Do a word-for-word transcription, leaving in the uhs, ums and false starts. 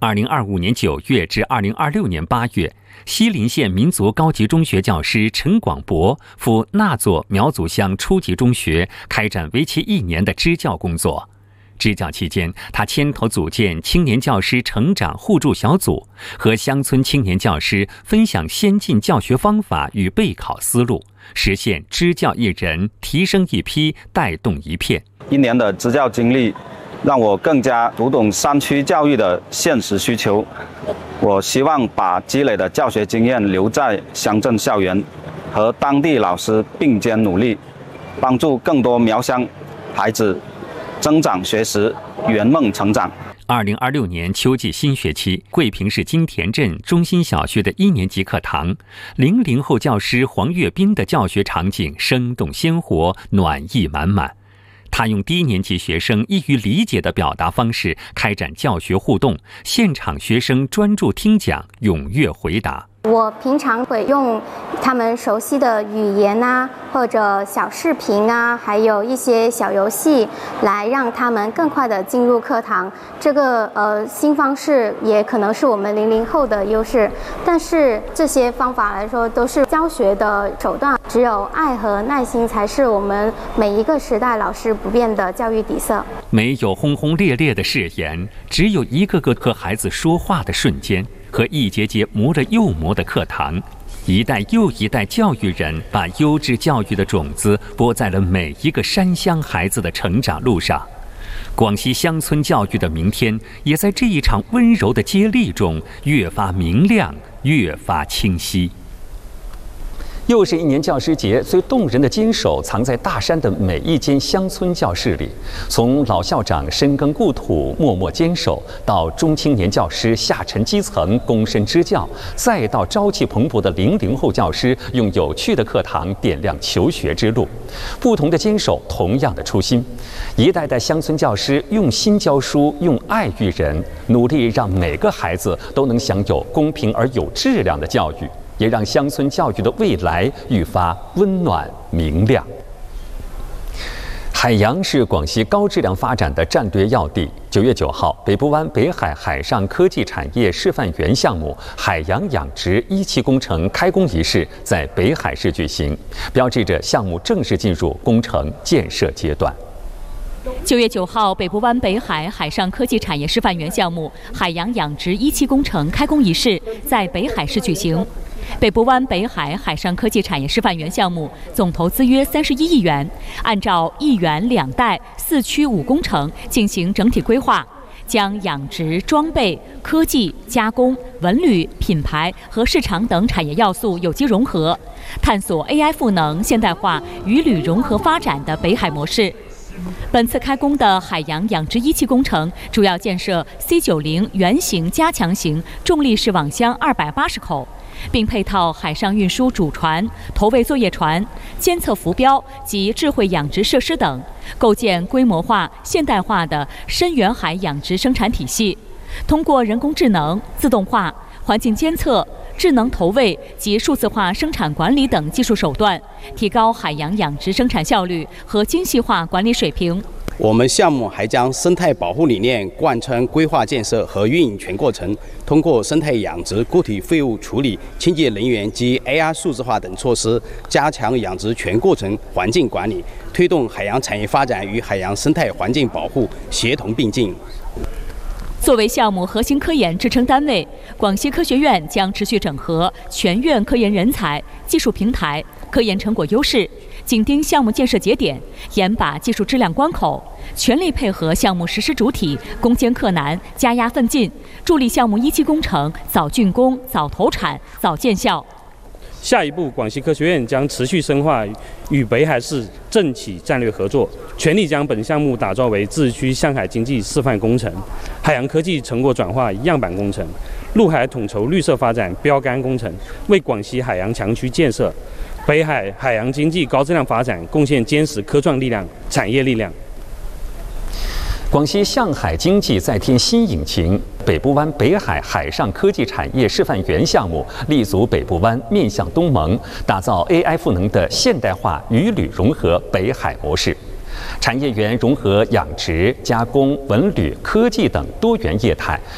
二零二五年九月至二零二六年八月，西陵县民族高级中学教师陈广博赴那座苗族乡初级中学开展为期一年的支教工作。支教期间，他牵头组建青年教师成长互助小组，和乡村青年教师分享先进教学方法与备考思路，实现支教一人，提升一批，带动一片。 一年的支教经历让我更加读懂山区教育的现实需求。我希望把积累的教学经验留在乡镇校园，和当地老师并肩努力，帮助更多苗乡孩子增长学识，圆梦成长。 二零二六年秋季新学期，桂平市金田镇中心小学的一年级课堂，零零后教师黄月斌的教学场景生动鲜活，暖意满满。他用低年级学生易于理解的表达方式开展教学互动，现场学生专注听讲，踊跃回答。 我平常会用他们熟悉的语言啊，或者小视频啊，还有一些小游戏，来让他们更快地进入课堂。这个呃新方式也可能是我们零零后的优势，但是这些方法来说都是教学的手段，只有爱和耐心才是我们每一个时代老师不变的教育底色。 没有轰轰烈烈的誓言，只有一个个和孩子说话的瞬间，和一节节磨着又磨的课堂，一代又一代教育人把优质教育的种子播在了每一个山乡孩子的成长路上。广西乡村教育的明天，也在这一场温柔的接力中越发明亮，越发清晰。又是一年教师节，最动人的坚守藏在大山的每一间乡村教室里。从老校长深耕故土、默默坚守，到中青年教师下沉基层、躬身支教，再到朝气蓬勃的零零后教师用有趣的课堂点亮求学之路。不同的坚守，同样的初心。一代代乡村教师用心教书，用爱育人，努力让每个孩子都能享有公平而有质量的教育，也让乡村教育的未来愈发温暖明亮。海洋是广西高质量发展的战略要地。九月九号，北部湾北海海上科技产业示范园项目海洋养殖一期工程开工仪式在北海市举行，标志着项目正式进入工程建设阶段。 九月九号，北部湾北海海上科技产业示范园项目海洋养殖一期工程开工仪式在北海市举行。北部湾北海海上科技产业示范园项目总投资约三十一亿元，按照一园两带四区五工程进行整体规划，将养殖、装备、科技、加工、文旅、品牌和市场等产业要素有机融合，探索 A I 赋能现代化与旅融合发展的北海模式。本次开工的海洋养殖一期工程主要建设 C 九十圆形加强型重力式网箱二百八十口，并配套海上运输主船、投喂作业船、监测浮标及智慧养殖设施等，构建规模化、现代化的深远海养殖生产体系。通过人工智能、自动化、环境监测、智能投喂及数字化生产管理等技术手段，提高海洋养殖生产效率和精细化管理水平。 我们项目还将生态保护理念贯穿规划建设和运营全过程，通过生态养殖、固体废物处理、清洁能源及 A R 数字化等措施，加强养殖全过程环境管理，推动海洋产业发展与海洋生态环境保护协同并进。 作为项目核心科研支撑单位，广西科学院将持续整合全院科研人才、技术平台、科研成果优势，紧盯项目建设节点，严把技术质量关口，全力配合项目实施主体攻坚克难、加压奋进，助力项目一期工程早竣工、早投产、早见效。 下一步，广西科学院将持续深化与北海市政企战略合作，全力将本项目打造为自区向海经济示范工程、海洋科技成果转化样板工程、陆海统筹绿色发展标杆工程，为广西海洋强区建设、北海海洋经济高质量发展贡献坚实科创力量、产业力量。 广西向海经济再添新引擎，北部湾北海海上科技产业示范园项目立足北部湾，面向东盟，打造 A I 赋能的现代化与旅融合北海模式。产业园融合养殖、加工、文旅、科技等多元业态，